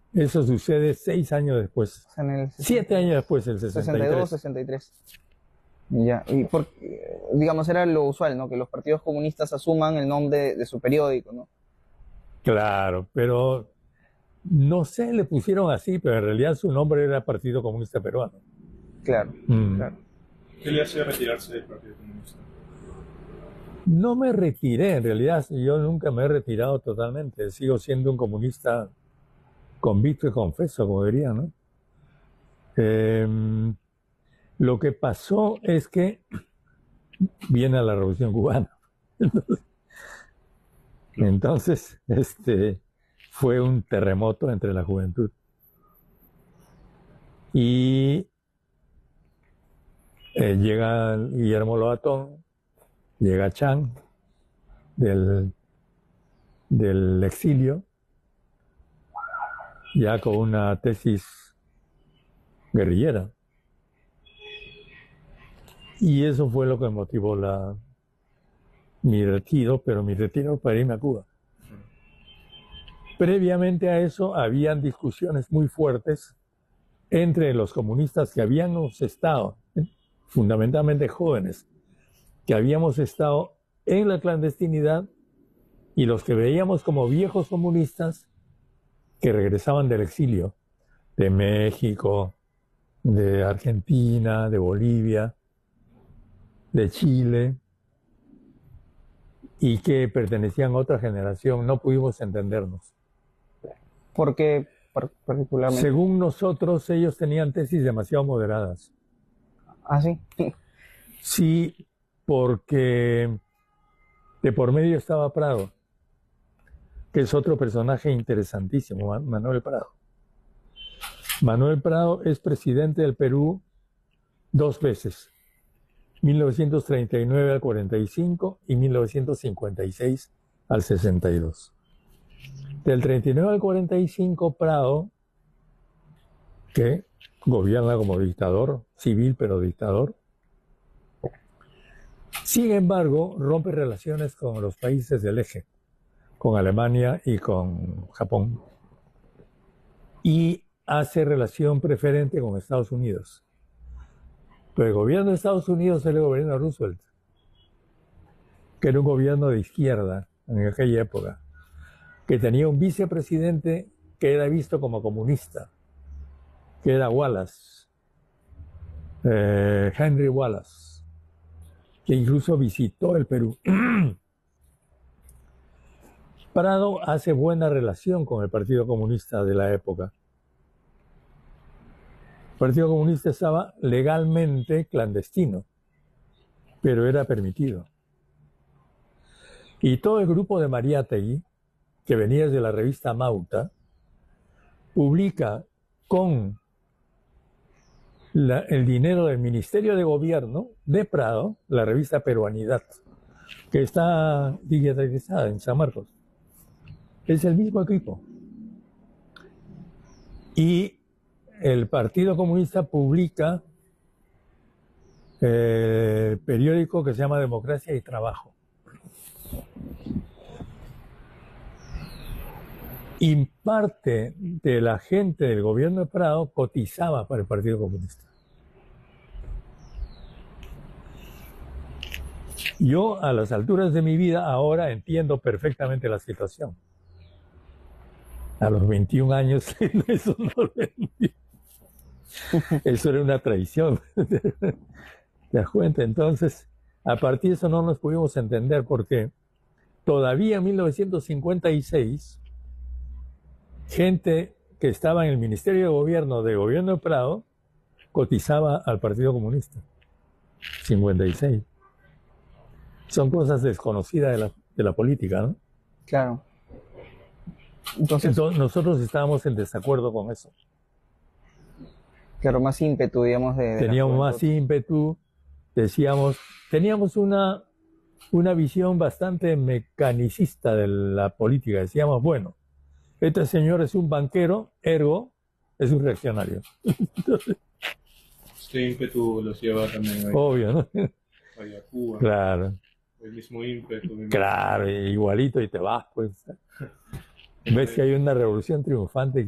Eso sucede 6 años después. O sea, en el 7 años después, el 62, 63. 63. Ya, y digamos, era lo usual, ¿no? Que los partidos comunistas asuman el nombre de su periódico, ¿no? Claro, pero no sé, le pusieron así, pero en realidad su nombre era Partido Comunista Peruano. Claro, Mm. claro. ¿Qué le hacía retirarse del Partido Comunista? No me retiré, en realidad yo nunca me he retirado totalmente. Sigo siendo un comunista convicto y confeso, como diría, ¿no? Lo que pasó es que viene la Revolución Cubana. Entonces, fue un terremoto entre la juventud. Y llega Guillermo Lobatón, llega Chang del exilio, ya con una tesis guerrillera. Y eso fue lo que motivó mi retiro, pero mi retiro para irme a Cuba. Previamente a eso habían discusiones muy fuertes entre los comunistas que habíamos estado, fundamentalmente jóvenes, que habíamos estado en la clandestinidad y los que veíamos como viejos comunistas que regresaban del exilio, de México, de Argentina, de Bolivia, de Chile, y que pertenecían a otra generación. No pudimos entendernos. ¿Por qué particularmente? Según nosotros, ellos tenían tesis demasiado moderadas. ¿Ah, sí? Sí, porque de por medio estaba Prado, que es otro personaje interesantísimo, Manuel Prado. Manuel Prado es presidente del Perú 2 veces, 1939 al 45 y 1956 al 62. Del 39 al 45, Prado, que gobierna como dictador, civil pero dictador, sin embargo, rompe relaciones con los países del eje, con Alemania y con Japón, y hace relación preferente con Estados Unidos. Pero el gobierno de Estados Unidos es el gobierno de Roosevelt, que era un gobierno de izquierda en aquella época, que tenía un vicepresidente que era visto como comunista, que era Wallace, Henry Wallace, que incluso visitó el Perú. Prado hace buena relación con el Partido Comunista de la época. El Partido Comunista estaba legalmente clandestino, pero era permitido. Y todo el grupo de Mariátegui, que venía de la revista Mauta, publica con el dinero del Ministerio de Gobierno de Prado, la revista Peruanidad, que está digitalizada en San Marcos. Es el mismo equipo. Y el Partido Comunista publica el periódico que se llama Democracia y Trabajo. Y parte de la gente del gobierno de Prado cotizaba para el Partido Comunista. Yo, a las alturas de mi vida, ahora entiendo perfectamente la situación. A los 21 años, eso no lo entendí. Eso era una traición. ¿Te das cuenta? Entonces, a partir de eso no nos pudimos entender porque todavía en 1956, gente que estaba en el Ministerio de Gobierno del gobierno de Prado cotizaba al Partido Comunista. 56. Son cosas desconocidas de la política, ¿no? Claro. Entonces, nosotros estábamos en desacuerdo con eso. Claro, más ímpetu, digamos, teníamos más ímpetu, teníamos una visión bastante mecanicista de la política. Decíamos, bueno, este señor es un banquero, ergo, es un reaccionario. Entonces, este ímpetu los lleva también a obvio, ¿no? a Cuba. Claro. El mismo ímpetu. Claro, igualito y te vas, pues. Ves que hay una revolución triunfante